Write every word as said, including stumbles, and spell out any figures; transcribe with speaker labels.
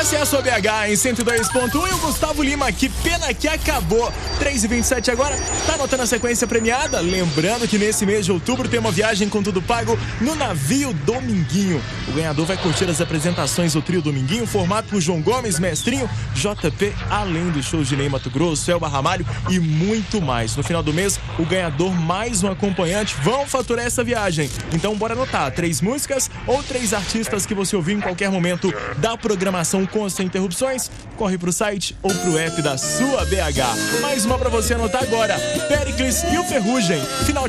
Speaker 1: Essa é a sua B H em cento e dois ponto um e o Gustavo Lima, que pena que acabou. três e vinte e sete agora, tá anotando a sequência premiada? Lembrando que nesse mês de outubro tem uma viagem com tudo pago no navio Dominguinho. O ganhador vai curtir as apresentações do trio Dominguinho, formado por João Gomes, Mestrinho, J P, além dos shows de Ney Matogrosso, Elba Ramalho e muito mais. No final do mês, o ganhador mais um acompanhante vão faturar essa viagem. Então bora anotar, três músicas ou três artistas que você ouvir em qualquer momento da programação com sem interrupções, corre pro site ou pro app da sua B H. Mais uma pra você anotar agora, Péricles e o Ferrugem, final de